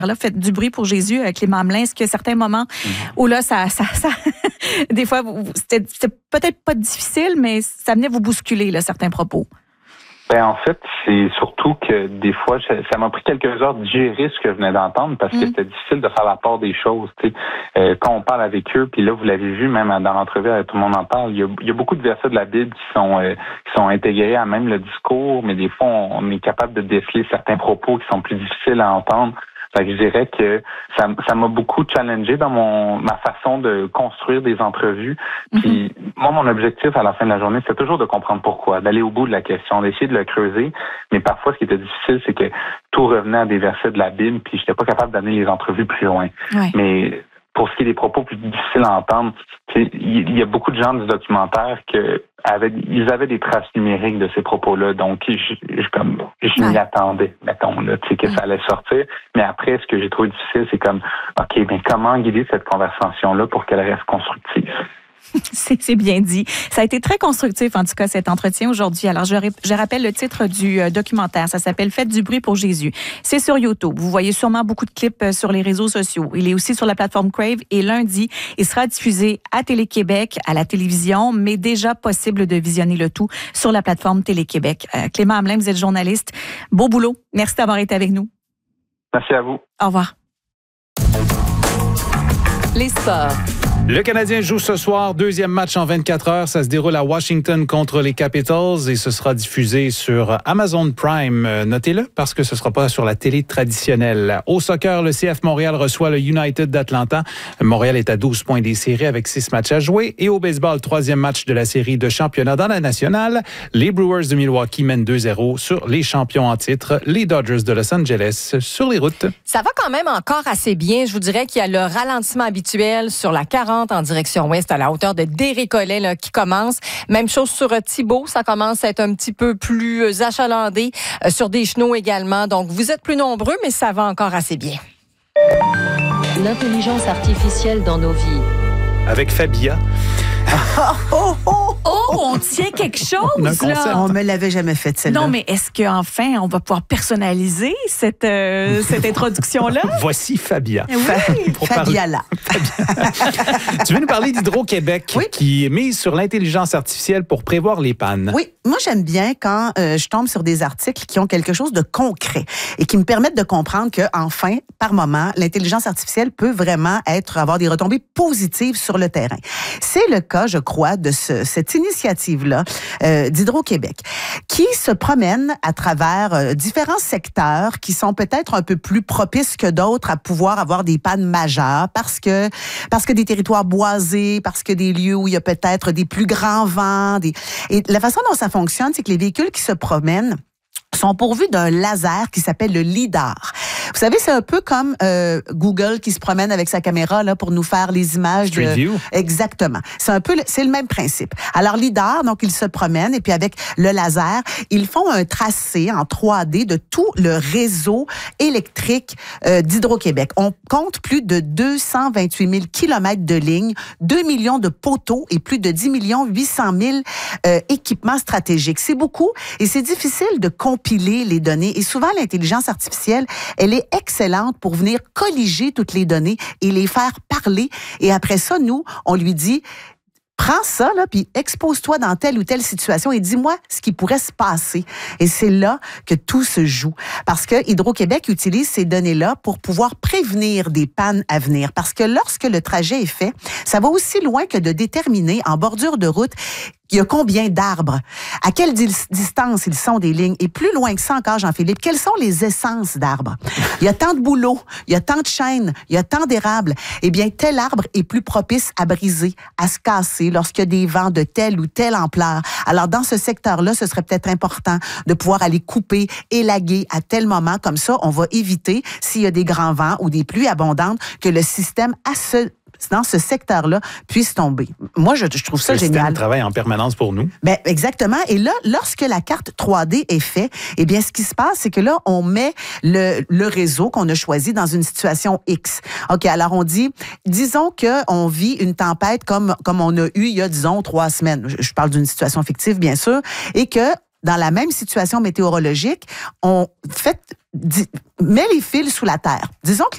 Là, faites du bruit pour Jésus, Clément Hamelin. Est-ce qu'il y a certains moments où là, ça des fois, c'était peut-être pas difficile, mais ça venait vous bousculer, là, certains propos? Ben, en fait, c'est surtout que des fois, ça m'a pris quelques heures de digérer ce que je venais d'entendre parce que c'était difficile de faire la part des choses. Quand on parle avec eux, puis là, vous l'avez vu, même dans l'entrevue, tout le monde en parle, il y a beaucoup de versets de la Bible qui sont intégrés à même le discours, mais des fois, on est capable de déceler certains propos qui sont plus difficiles à entendre. Fait que je dirais que ça m'a beaucoup challengé dans ma façon de construire des entrevues. Puis moi, mon objectif à la fin de la journée, c'est toujours de comprendre pourquoi, d'aller au bout de la question, d'essayer de le creuser. Mais parfois, ce qui était difficile, c'est que tout revenait à des versets de la Bible, puis j'étais pas capable d'amener les entrevues plus loin. Ouais. Mais pour ce qui est des propos plus difficiles à entendre, il y a beaucoup de gens du documentaire ils avaient des traces numériques de ces propos-là, donc je m'y attendais, mettons, là, que ça allait sortir. Mais après, ce que j'ai trouvé difficile, c'est OK, mais comment guider cette conversation-là pour qu'elle reste constructive? C'est bien dit. Ça a été très constructif, en tout cas, cet entretien aujourd'hui. Alors, je rappelle le titre du documentaire. Ça s'appelle « Faites du bruit pour Jésus ». C'est sur YouTube. Vous voyez sûrement beaucoup de clips sur les réseaux sociaux. Il est aussi sur la plateforme Crave et lundi, il sera diffusé à Télé-Québec, à la télévision, mais déjà possible de visionner le tout sur la plateforme Télé-Québec. Clément Hamelin, vous êtes journaliste. Beau boulot. Merci d'avoir été avec nous. Merci à vous. Au revoir. Les sports. Le Canadien joue ce soir, deuxième match en 24 heures. Ça se déroule à Washington contre les Capitals et ce sera diffusé sur Amazon Prime. Notez-le parce que ce ne sera pas sur la télé traditionnelle. Au soccer, le CF Montréal reçoit le United d'Atlanta. Montréal est à 12 points des séries avec 6 matchs à jouer. Et au baseball, troisième match de la série de championnat dans la nationale. Les Brewers de Milwaukee mènent 2-0 sur les champions en titre, les Dodgers de Los Angeles, sur les routes. Ça va quand même encore assez bien. Je vous dirais qu'il y a le ralentissement habituel sur la 40 en direction ouest à la hauteur de Desrécollets qui commence. Même chose sur Thibault, ça commence à être un petit peu plus achalandé sur Deschenaux également. Donc, vous êtes plus nombreux, mais ça va encore assez bien. L'intelligence artificielle dans nos vies. Avec Fabia. On tient quelque chose, là. On me l'avait jamais fait, celle-là. Non, mais est-ce qu'enfin, on va pouvoir personnaliser cette introduction-là? Voici Fabia. Oui, Fabia-là. Tu veux nous parler d'Hydro-Québec qui est mise sur l'intelligence artificielle pour prévoir les pannes. Oui, moi, j'aime bien quand je tombe sur des articles qui ont quelque chose de concret et qui me permettent de comprendre que, enfin, par moment, l'intelligence artificielle peut vraiment avoir des retombées positives sur le terrain. C'est le cas, je crois, de cette initiative-là d'Hydro-Québec qui se promène à travers différents secteurs qui sont peut-être un peu plus propices que d'autres à pouvoir avoir des pannes majeures parce que des territoires boisés, parce que des lieux où il y a peut-être des plus grands vents. Et la façon dont ça fonctionne, c'est que les véhicules qui se promènent sont pourvus d'un laser qui s'appelle le LIDAR. Vous savez, c'est un peu comme Google qui se promène avec sa caméra là pour nous faire les images. Street View. Exactement. C'est le même principe. Alors LIDAR, donc ils se promènent et puis avec le laser, ils font un tracé en 3D de tout le réseau électrique d'Hydro-Québec. On compte plus de 228 000 kilomètres de lignes, 2 millions de poteaux et plus de 10 800 000 équipements stratégiques. C'est beaucoup et c'est difficile de compiler les données. Et souvent, l'intelligence artificielle, elle est excellente pour venir colliger toutes les données et les faire parler. Et après ça, nous, on lui dit... Prends ça, là, puis expose-toi dans telle ou telle situation et dis-moi ce qui pourrait se passer. Et c'est là que tout se joue. Parce que Hydro-Québec utilise ces données-là pour pouvoir prévenir des pannes à venir. Parce que lorsque le trajet est fait, ça va aussi loin que de déterminer en bordure de route il y a combien d'arbres, à quelle distance ils sont des lignes, et plus loin que ça encore, Jean-Philippe, quelles sont les essences d'arbres? Il y a tant de bouleaux, il y a tant de chênes, il y a tant d'érables. Eh bien, tel arbre est plus propice à briser, à se casser lorsqu'il y a des vents de telle ou telle ampleur. Alors, dans ce secteur-là, ce serait peut-être important de pouvoir aller couper, élaguer à tel moment. Comme ça, on va éviter, s'il y a des grands vents ou des pluies abondantes, que le système dans ce secteur-là puisse tomber. Moi, je trouve ça génial. Le système travaille en permanence pour nous. Ben, exactement. Et là, lorsque la carte 3D est faite, eh bien, ce qui se passe, c'est que là, on met le réseau qu'on a choisi dans une situation X. OK, alors on dit, disons qu'on vit une tempête comme on a eu il y a, disons, 3 semaines. Je parle d'une situation fictive, bien sûr, et que dans la même situation météorologique, on met les fils sous la terre. Disons que